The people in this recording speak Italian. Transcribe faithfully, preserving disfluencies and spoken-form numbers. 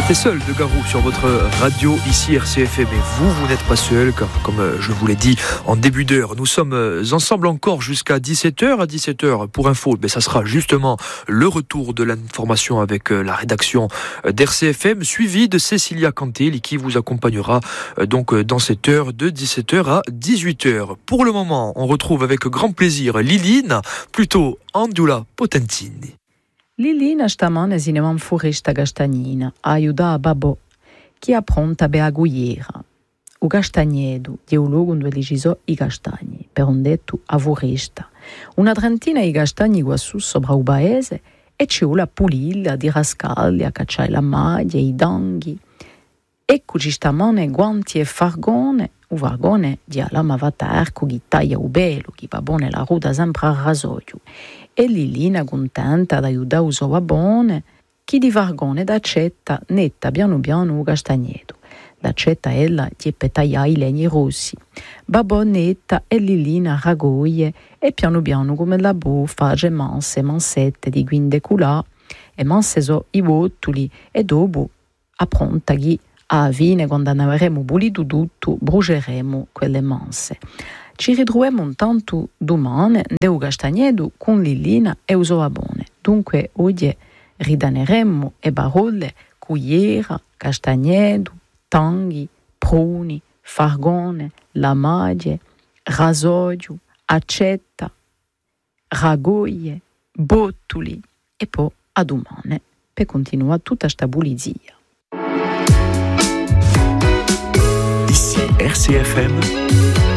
T'es seul de Garou sur votre radio ici R C F M, et vous, vous n'êtes pas seul, car comme je vous l'ai dit en début d'heure, nous sommes ensemble encore jusqu'à dix-sept heures. À dix-sept heures, pour info, mais ça sera justement le retour de l'information avec la rédaction d'R C F M, suivi de Cécilia Cantel, qui vous accompagnera donc dans cette heure de dix-sept heures à dix-huit heures. Pour le moment, on retrouve avec grand plaisir Liline, plutôt Andula Potentini. Lilina stamane zineman foresta gastagnina, aiuta a babò, chi appronta be a guiera. O gastagnedo, di un luogo dove legisò i castagni, per un detto a foresta. Una trentina di castagni quassù sopra un paese e c'è la pulilla di rascalli a cacciare la maglia, i danghi. Eccoci stamane guanti e fargone, o vargone di alamavatar con chi taglia un belo, chi babone la ruda sempre a rasoio. E Lilina contenta d'aiutare uso babone, chi di vargone d'accetta netta piano piano un castagneto. D'accetta ella ti petaglia i legni rossi. Babò netta e Lilina raggoglie e piano piano come la buffa fa manse mansette di guinde culà e manse so i bottoli e dopo appronta chi a fine quando avremo pulito tutto bruceremo quelle manse. Ci ritroviamo intanto domani nel castagnedo con Lilina e Usoabone. Dunque oggi ridaneremo e parole cugliera, castagnedo, tanghi, pruni, fargone, lamaglie, rasoio, accetta, ragoglie, bottoli e poi a domani per continuare tutta sta pulizia. Ici R C F M.